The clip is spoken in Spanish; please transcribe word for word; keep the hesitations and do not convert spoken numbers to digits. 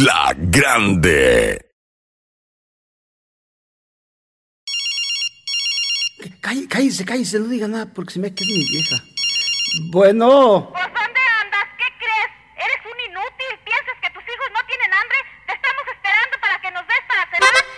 La Grande. Cállese, cállese, cállese, no diga nada porque se me que es mi vieja. Bueno.